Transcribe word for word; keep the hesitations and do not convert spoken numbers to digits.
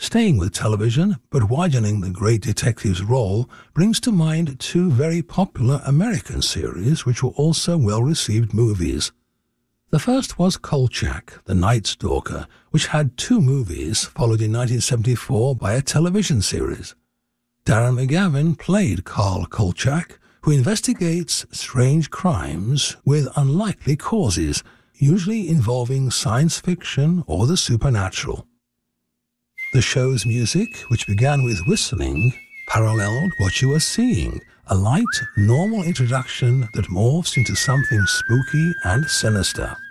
Staying with television, but widening the great detective's role, brings to mind two very popular American series which were also well-received movies. The first was Kolchak, the Night Stalker, which had two movies, followed in nineteen seventy-four by a television series. Darren McGavin played Carl Kolchak, who investigates strange crimes with unlikely causes, usually involving science fiction or the supernatural. The show's music, which began with whistling, paralleled what you were seeing, a light, normal introduction that morphs into something spooky and sinister.